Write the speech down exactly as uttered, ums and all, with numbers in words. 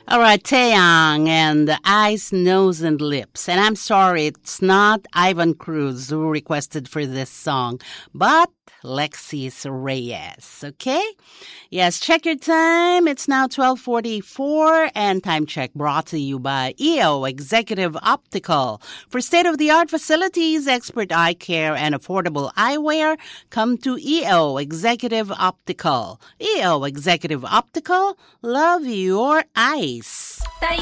All right, Taeyang and Eyes, Nose, and Lips. And I'm sorry, it's not Ivan Cruz who requested for this song, but Lexis Reyes, okay? Yes, check your time. It's now twelve forty-four, and time check brought to you by E O Executive Optical. For state-of-the-art facilities, expert eye care, and affordable eyewear, come to E O Executive Optical. E O Executive Optical, love your eyes.